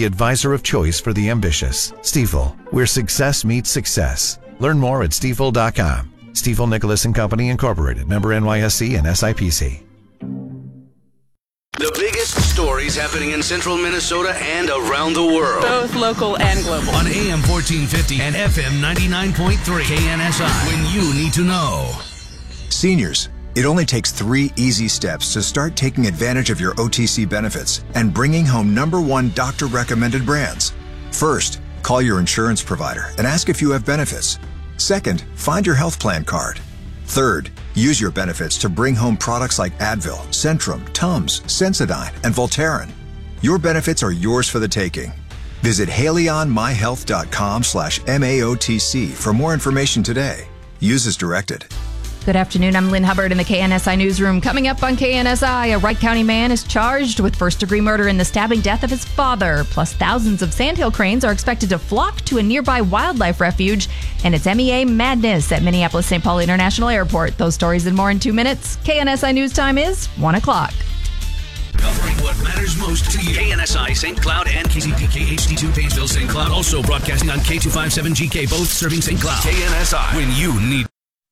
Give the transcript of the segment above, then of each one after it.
the advisor of choice for the ambitious. Stifel, where success meets success. Learn more at stifel.com. Stifel Nicholas & Company Incorporated, member NYSE and SIPC. The biggest stories happening in central Minnesota and around the world. Both local and global. On AM 1450 and FM 99.3 KNSI. When you need to know. Seniors, it only takes 3 easy steps to start taking advantage of your OTC benefits and bringing home #1 doctor-recommended brands. First, call your insurance provider and ask if you have benefits. Second, find your health plan card. Third, use your benefits to bring home products like Advil, Centrum, Tums, Sensodyne, and Voltaren. Your benefits are yours for the taking. Visit HaleyOnMyHealth.com/MAOTC for more information today. Use as directed. Good afternoon. I'm Lynn Hubbard in the KNSI Newsroom. Coming up on KNSI, a Wright County man is charged with first-degree murder in the stabbing death of his father. Plus, thousands of sandhill cranes are expected to flock to a nearby wildlife refuge. And it's MEA madness at Minneapolis-St. Paul International Airport. Those stories and more in 2 minutes. KNSI News time is 1 o'clock. Covering what matters most to you. KNSI, St. Cloud, and KCPK HD2 Painesville, St. Cloud. Also broadcasting on K257GK, both serving St. Cloud. KNSI, when you need.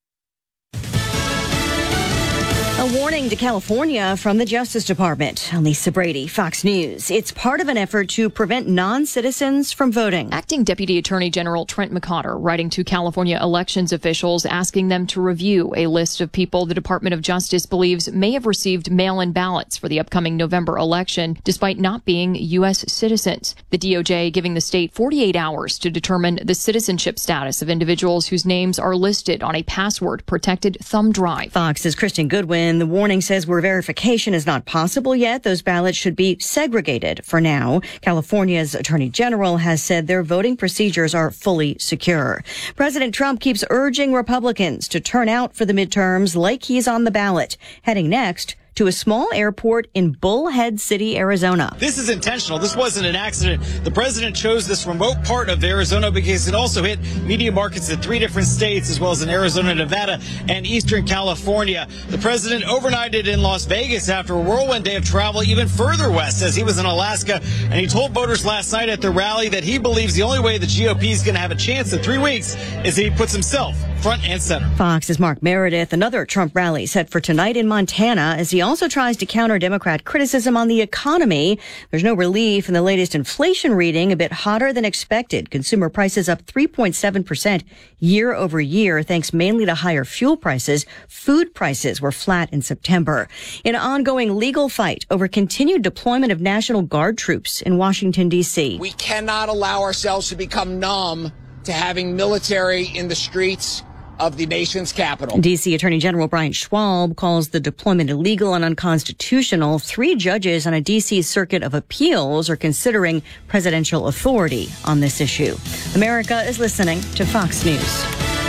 A warning to California from the Justice Department. Lisa Brady, Fox News. It's part of an effort to prevent non-citizens from voting. Acting Deputy Attorney General Trent McCotter writing to California elections officials asking them to review a list of people the Department of Justice believes may have received mail-in ballots for the upcoming November election despite not being U.S. citizens. The DOJ giving the state 48 hours to determine the citizenship status of individuals whose names are listed on a password-protected thumb drive. Fox's Kristen Goodwin. The warning says where verification is not possible yet, those ballots should be segregated for now. California's Attorney General has said their voting procedures are fully secure. President Trump keeps urging Republicans to turn out for the midterms like he's on the ballot. Heading next to a small airport in Bullhead City, Arizona. This is intentional. This wasn't an accident. The president chose this remote part of Arizona because it also hit media markets in 3 different states, as well as in Arizona, Nevada, and Eastern California. The president overnighted in Las Vegas after a whirlwind day of travel even further west, as he was in Alaska. And he told voters last night at the rally that he believes the only way the GOP is going to have a chance in 3 weeks is if he puts himself front and center. Fox's Mark Meredith. Another Trump rally set for tonight in Montana as he also tries to counter Democrat criticism on the economy. There's no relief in the latest inflation reading, a bit hotter than expected. Consumer prices up 3.7% year over year, thanks mainly to higher fuel prices. Food prices were flat in September. In an ongoing legal fight over continued deployment of National Guard troops in Washington, D.C. We cannot allow ourselves to become numb to having military in the streets of the nation's capital. D.C. Attorney General Brian Schwab calls the deployment illegal and unconstitutional. 3 judges on a D.C. Circuit of Appeals are considering presidential authority on this issue. America is listening to Fox News.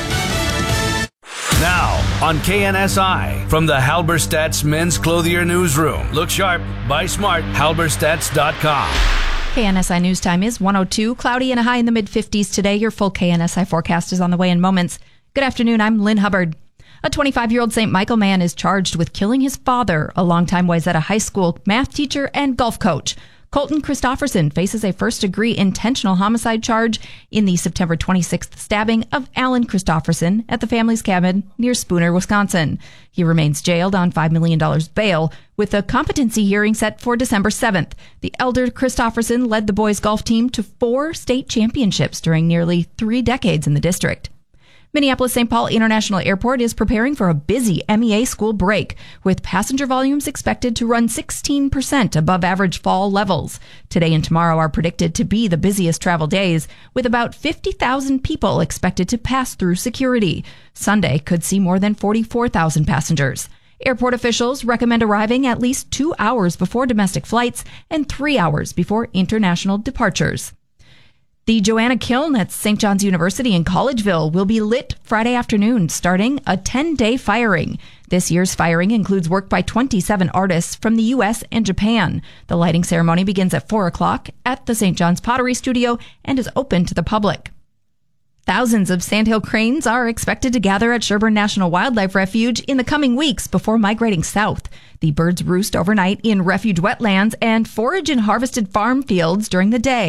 Now, on KNSI, from the Halberstadt's Men's Clothier Newsroom. Look sharp, buy smart, halberstadts.com. KNSI News time is 1:02. Cloudy and a high in the mid-50s today. Your full KNSI forecast is on the way in moments. Good afternoon. I'm Lynn Hubbard. A 25-year-old St. Michael man is charged with killing his father, a longtime Wayzata High School math teacher and golf coach. Colton Christofferson faces a first-degree intentional homicide charge in the September 26th stabbing of Alan Christofferson at the family's cabin near Spooner, Wisconsin. He remains jailed on $5 million bail, with a competency hearing set for December 7th. The elder Christofferson led the boys' golf team to 4 state championships during nearly 3 decades in the district. Minneapolis-St. Paul International Airport is preparing for a busy MEA school break, with passenger volumes expected to run 16% above average fall levels. Today and tomorrow are predicted to be the busiest travel days, with about 50,000 people expected to pass through security. Sunday could see more than 44,000 passengers. Airport officials recommend arriving at least 2 hours before domestic flights and 3 hours before international departures. The Joanna Kiln at St. John's University in Collegeville will be lit Friday afternoon, starting a 10-day firing. This year's firing includes work by 27 artists from the U.S. and Japan. The lighting ceremony begins at 4 o'clock at the St. John's Pottery Studio and is open to the public. Thousands of sandhill cranes are expected to gather at Sherburne National Wildlife Refuge in the coming weeks before migrating south. The birds roost overnight in refuge wetlands and forage in harvested farm fields during the day.